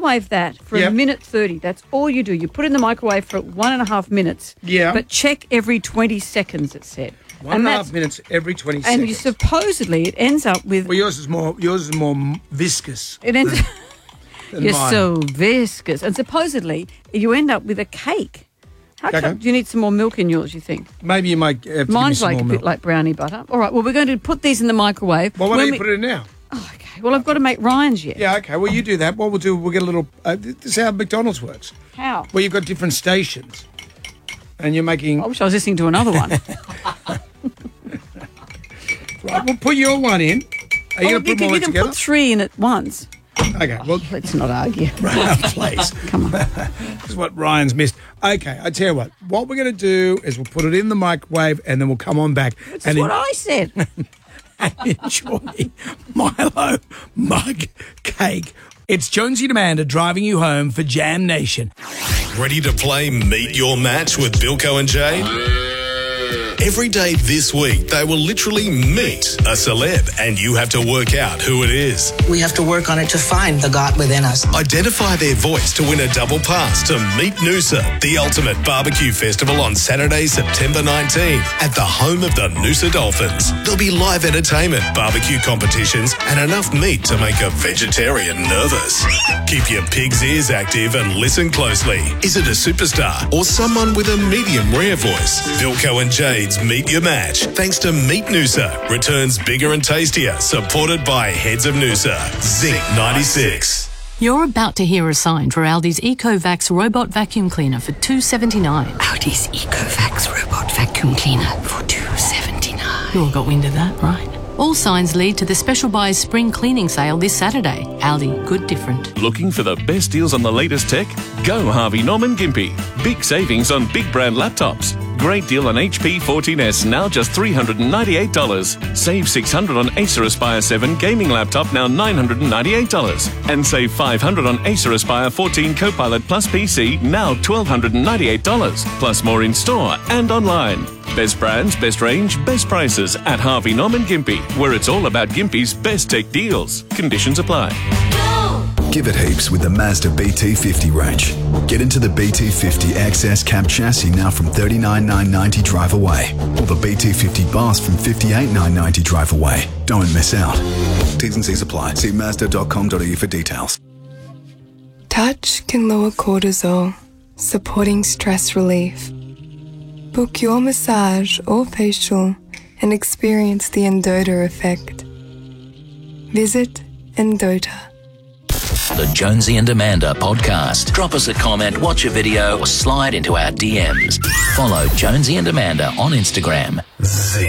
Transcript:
microwave that for a minute 30. That's all you do. You put it in the microwave for 1.5 minutes. Yeah. But check every 20 seconds, it said. 1.5 minutes every 20 seconds. And you supposedly it ends up with... Well, yours is more viscous. It ends... You're mine. so viscous. And supposedly you end up with a cake. How come? Do you need some more milk in yours, you think? Maybe you might have to Mine's give me some like more a milk. bit like brownie butter. All right, well, we're going to put these in the microwave. Well, why don't you put it in now? Oh, okay. Well, I've got to make Ryan's yet. Yeah, okay. Well, you do that. What we'll do, we'll get a little... this is how McDonald's works. How? Well, you've got different stations. And you're making... I wish I was listening to another one. Right, we'll put your one in. Are you going to put more You can together? put 3 in at once. Okay, well... Let's not argue. Please. Come on. This is what Ryan's missed. Okay, I tell you what we're going to do is we'll put it in the microwave and then we'll come on back. That's what I said. And enjoy Milo mug cake. It's Jonesy and Amanda driving you home for Jam Nation. Ready to play Meet Your Match with Bilko and Jade? Every day this week, they will literally meet a celeb, and you have to work out who it is. We have to work on it to find the God within us. Identify their voice to win a double pass to Meet Noosa, the ultimate barbecue festival on Saturday, September 19, at the home of the Noosa Dolphins. There'll be live entertainment, barbecue competitions, and enough meat to make a vegetarian nervous. Keep your pig's ears active and listen closely. Is it a superstar or someone with a medium rare voice? Bilko and Jade's Meet Your Match, thanks to Meet Noosa, returns bigger and tastier, supported by Heads of Noosa. Zinc 96. You're about to hear a sign for Aldi's EcoVax robot vacuum cleaner for $2.79. Aldi's EcoVax robot vacuum cleaner for $2.79. You all got wind of that, right? All signs lead to the Special Buys Spring Cleaning Sale this Saturday. Aldi, good different. Looking for the best deals on the latest tech? Go Harvey Norman Gympie. Big savings on big brand laptops. Great deal on HP 14S, now just $398. Save $600 on Acer Aspire 7 gaming laptop, now $998. And save $500 on Acer Aspire 14 Copilot Plus PC, now $1,298. Plus more in store and online. Best brands, best range, best prices at Harvey Norman Gympie, where it's all about Gympie's best tech deals. Conditions apply. Give it heaps with the Mazda BT50 range. Get into the BT50 XS cab chassis now from $39,990 drive away, or the BT50 Boss from $58,990 drive away. Don't miss out. T's and C's apply. See Mazda.com.au for details. Touch can lower cortisol, supporting stress relief. Book your massage or facial and experience the Endota effect. Visit Endota. The Jonesy and Amanda podcast. Drop us a comment, watch a video, or slide into our DMs. Follow Jonesy and Amanda on Instagram.